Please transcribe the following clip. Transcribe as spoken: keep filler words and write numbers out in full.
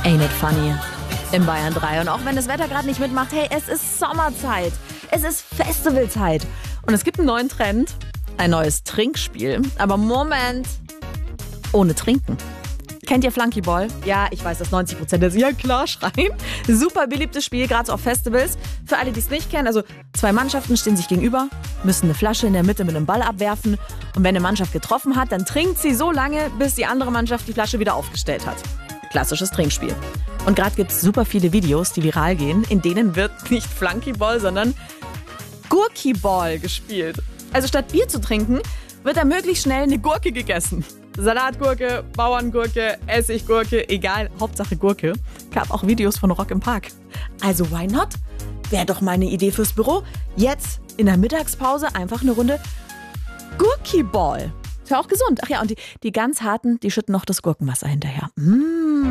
Ain't it funny? Im Bayern drei. Und auch wenn das Wetter gerade nicht mitmacht, hey, es ist Sommerzeit. Es ist Festivalzeit. Und es gibt einen neuen Trend. Ein neues Trinkspiel. Aber Moment. Ohne Trinken. Kennt ihr Flunkyball? Ja, ich weiß, dass neunzig Prozent der ja klar schreien. Super beliebtes Spiel, gerade so auf Festivals. Für alle, die es nicht kennen, also zwei Mannschaften stehen sich gegenüber, müssen eine Flasche in der Mitte mit einem Ball abwerfen. Und wenn eine Mannschaft getroffen hat, dann trinkt sie so lange, bis die andere Mannschaft die Flasche wieder aufgestellt hat. Klassisches Trinkspiel. Und gerade gibt es super viele Videos, die viral gehen, in denen wird nicht Flunkyball, sondern Gurkiball gespielt. Also statt Bier zu trinken, wird da möglichst schnell eine Gurke gegessen. Salatgurke, Bauerngurke, Essiggurke, egal, Hauptsache Gurke. Gab auch Videos von Rock im Park. Also why not? Wäre doch mal eine Idee fürs Büro. Jetzt in der Mittagspause einfach eine Runde Gurkiball. Ist ja auch gesund. Ach ja, und die, die ganz harten, die schütten noch das Gurkenwasser hinterher. Mmh.